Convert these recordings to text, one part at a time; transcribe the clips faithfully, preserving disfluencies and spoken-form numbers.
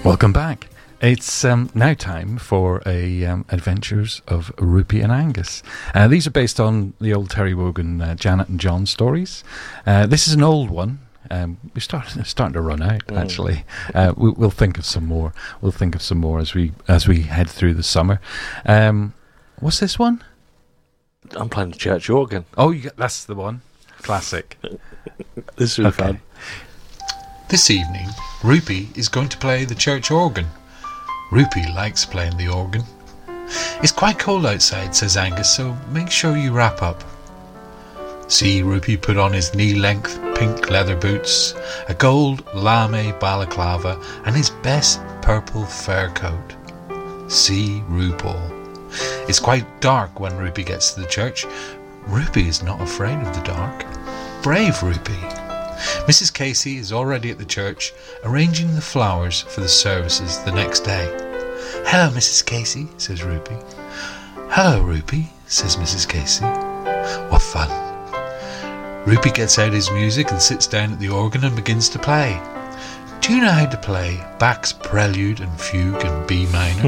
Welcome back. It's um, now time for a um, Adventures of Rupy and Angus. Uh, these are based on the old Terry Wogan uh, Janet and John stories. Uh, this is an old one. Um, we're starting starting to run out. Mm. Actually, uh, we, we'll think of some more. We'll think of some more as we as we head through the summer. Um, what's this one? I'm playing the church organ. Oh, you got, that's the one. Classic. This is really okay. Fun. This evening, Rupy is going to play the church organ. Rupy likes playing the organ. It's quite cold outside, says Angus, so make sure you wrap up. See Rupy put on his knee-length pink leather boots, a gold lame balaclava, and his best purple fur coat. See RuPaul. It's quite dark when Rupy gets to the church. Rupy is not afraid of the dark. Brave Rupy. Missus Casey is already at the church, arranging the flowers for the services the next day. Hello, Missus Casey, says Rupy. Hello, Rupy, says Missus Casey. What fun. Rupy gets out his music and sits down at the organ and begins to play. Do you know how to play Bach's Prelude and Fugue in B minor?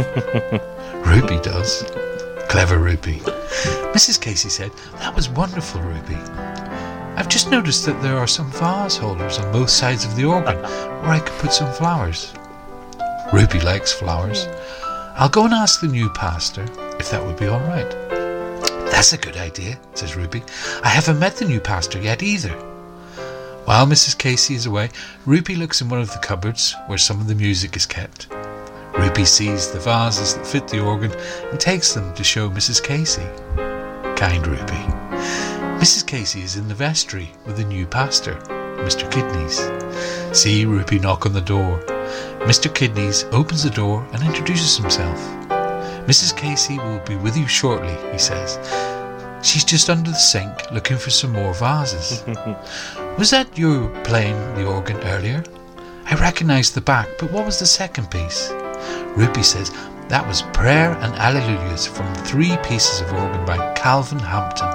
Rupy does. Clever Rupy. Missus Casey said, that was wonderful, Rupy. I've just noticed that there are some vase holders on both sides of the organ where I could put some flowers. Rupy likes flowers. I'll go and ask the new pastor if that would be all right. That's a good idea, says Rupy. I haven't met the new pastor yet either. While Missus Casey is away, Rupy looks in one of the cupboards where some of the music is kept. Rupy sees the vases that fit the organ and takes them to show Missus Casey. Kind Rupy. Missus Casey is in the vestry with the new pastor, Mister Kidneys. See Rupy knock on the door. Mister Kidneys opens the door and introduces himself. Missus Casey will be with you shortly, he says. She's just under the sink looking for some more vases. Was that you playing the organ earlier? I recognised the back, but what was the second piece? Rupy says that was Prayer and Alleluias from three pieces of organ by Calvin Hampton.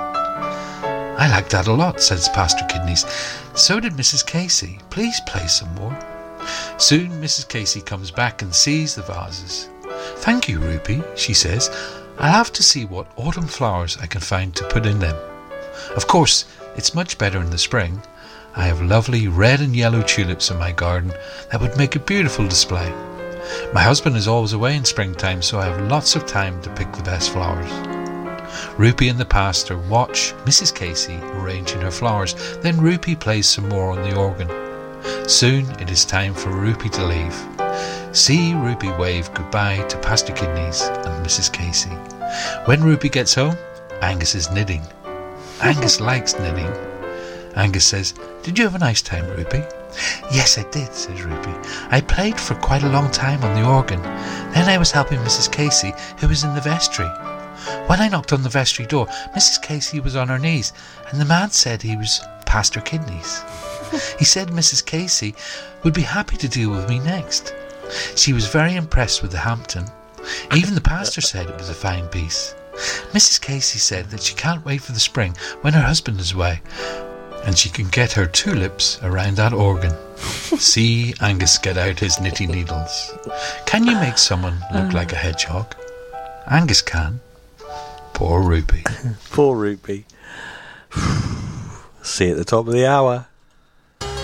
I like that a lot, says Pastor Kidneys. So did Missus Casey. Please play some more. Soon Missus Casey comes back and sees the vases. Thank you, Rupy, she says. I'll have to see what autumn flowers I can find to put in them. Of course, it's much better in the spring. I have lovely red and yellow tulips in my garden that would make a beautiful display. My husband is always away in springtime, so I have lots of time to pick the best flowers. Rupy and the pastor watch Missus Casey arranging her flowers. Then Rupy plays some more on the organ. Soon it is time for Rupy to leave. See Rupy wave goodbye to Pastor Kidneys and Missus Casey. When Rupy gets home, Angus is knitting. Angus likes knitting. Angus says, did you have a nice time, Rupy? Yes, I did, says Rupy. I played for quite a long time on the organ. Then I was helping Missus Casey, who was in the vestry. When I knocked on the vestry door, Missus Casey was on her knees, and the man said he was Pastor Kidneys. He said Missus Casey would be happy to deal with me next. She was very impressed with the Hampton. Even the pastor said it was a fine piece. Missus Casey said that she can't wait for the spring when her husband is away, and she can get her tulips around that organ. See Angus get out his knitting needles. Can you make someone look like a hedgehog? Angus can. Poor Rupy. Poor Rupy. See you at the top of the hour.